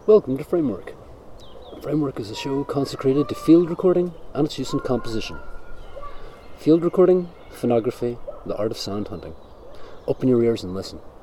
Welcome to Framework. Framework is a show consecrated to field recording and its use in composition. Field recording, phonography, the art of sound hunting. Open your ears and listen.